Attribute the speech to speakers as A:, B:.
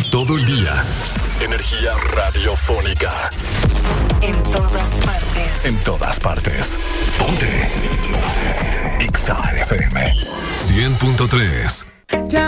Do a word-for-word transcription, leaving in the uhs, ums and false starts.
A: Todo el día. Energía radiofónica.
B: En todas partes.
A: En todas partes. Ponte. Ponte. Exa F M. cien punto tres.